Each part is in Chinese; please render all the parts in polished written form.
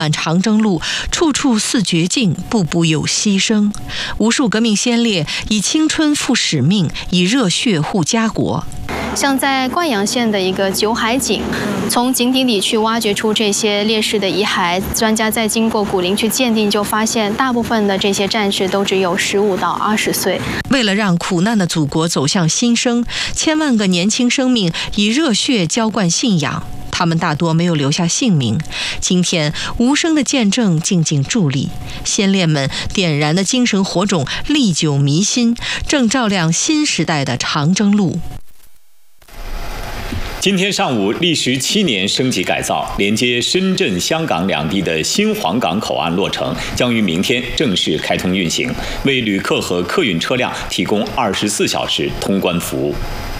长征路处处似绝境，步步有牺牲。无数革命先烈以青春赴使命，以热血护家国。 像在灌阳县的一个九海井，从井底里去挖掘出这些烈士的遗骸，专家在经过骨龄去鉴定，就发现大部分的这些战士都只有15到20岁。 为了让苦难的祖国走向新生，千万个年轻生命以热血浇灌信仰。他们大多没有留下姓名，今天无声的见证静静伫立，先烈们点燃的精神火种历久弥新，正照亮新时代的长征路。 今天上午，历时7年升级改造、连接深圳、香港两地的新皇岗口岸落成，将于明天正式开通运行，为旅客和客运车辆提供24小时通关服务。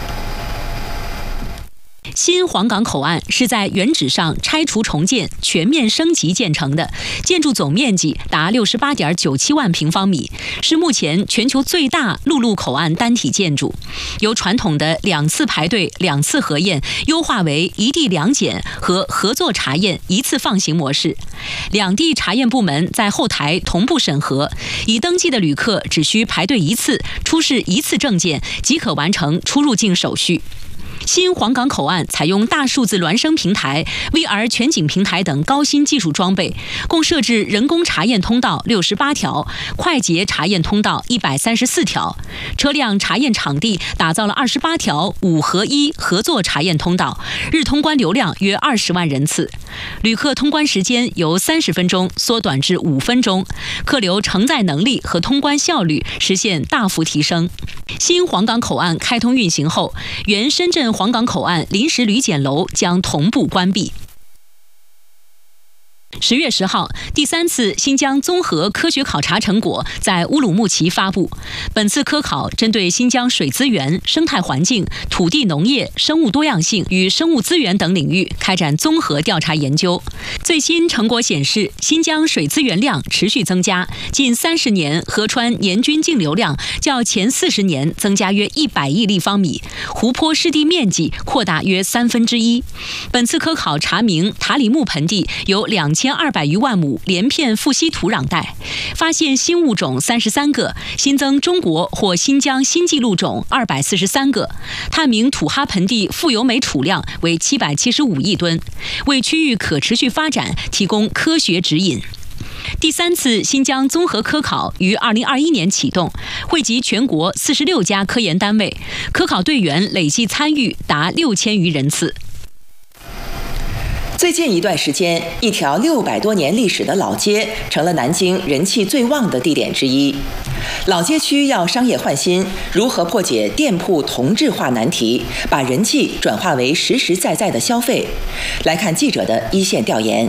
新皇岗口岸是在原址上拆除重建、全面升级建成的，建筑总面积达68.97万平方米，是目前全球最大陆路口岸单体建筑。由传统的2次排队、2次核验，优化为一地两检和合作查验一次放行模式。两地查验部门在后台同步审核，已登记的旅客只需排队1次，出示1次证件即可完成出入境手续。新皇岗口岸采用大数字孪生平台、VR 全景平台等高新技术装备，共设置人工查验通道68条、快捷查验通道134条，车辆查验场地打造了28条5合1合作查验通道，日通关流量约20万人次，旅客通关时间由30分钟缩短至5分钟，客流承载能力和通关效率实现大幅提升。新皇岗口岸开通运行后，原深圳皇岗口岸临时旅检楼将同步关闭。10月10号，第3次新疆综合科学考察成果在乌鲁木齐发布。本次科考针对新疆水资源、生态环境、土地农业、生物多样性与生物资源等领域开展综合调查研究。最新成果显示，新疆水资源量持续增加，近30年河川年均净流量较前40年增加约100亿立方米，湖泊湿地面积扩大约1/3。本次科考查明塔里木盆地有2200余万亩连片富硒土壤带，发现新物种33个，新增中国或新疆新纪录种243个，探明土哈盆地富油煤储量为775亿吨，为区域可持续发展提供科学指引。第3次新疆综合科考于2021年启动，汇集全国46家科研单位，科考队员累计参与达6000余人次。 最近一段时间，一条600多年历史的老街成了南京人气最旺的地点之一。老街区要商业换新，如何破解店铺同质化难题，把人气转化为实实在在的消费？来看记者的一线调研。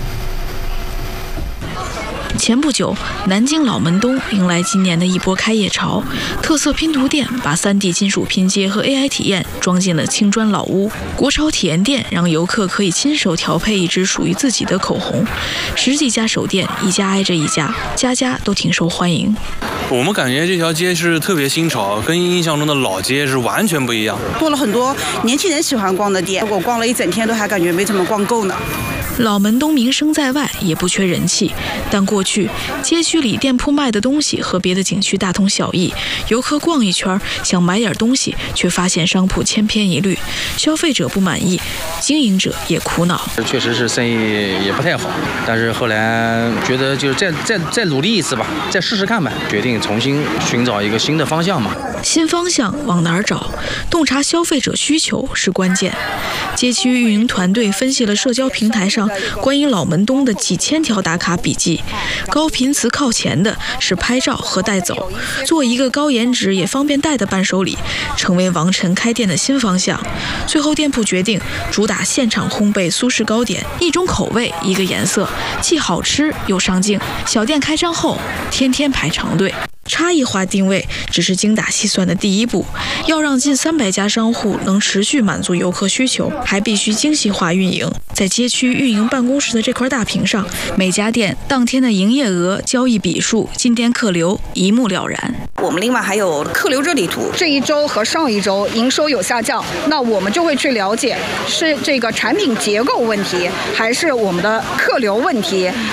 前不久，南京老门东迎来今年的一波开业潮，特色拼图店把3D 金属拼接和 AI 体验装进了青砖老屋，国潮体验店让游客可以亲手调配一支属于自己的口红，10几家手店一家挨着一家，家家都挺受欢迎。 我们感觉这条街是特别新潮，跟印象中的老街是完全不一样， 多了很多年轻人喜欢逛的店，我逛了一整天都还感觉没怎么逛够呢。 老门东名声在外，也不缺人气，但过去街区里店铺卖的东西和别的景区大同小异，游客逛一圈想买点东西，却发现商铺千篇一律，消费者不满意，经营者也苦恼。 确实是生意也不太好，但是后来觉得就再努力一次吧，再试试看吧，决定重新寻找一个新的方向嘛。 新方向往哪儿找？洞察消费者需求是关键。街区运营团队分析了社交平台上关于老门东的几千条打卡笔记，高频词靠前的是拍照和带走，做一个高颜值也方便带的伴手礼，成为王晨开店的新方向。最后店铺决定主打现场烘焙苏式糕点，一种口味一个颜色，既好吃又上镜。小店开张后天天排长队。 差异化定位只是精打细算的第一步，要让近300家商户能持续满足游客需求，还必须精细化运营。在街区运营办公室的这块大屏上，每家店当天的营业额、交易笔数、进店客流一目了然。 我们另外还有客流热力图， 这一周和上一周营收有下降，那我们就会去了解是这个产品结构问题，还是我们的客流问题。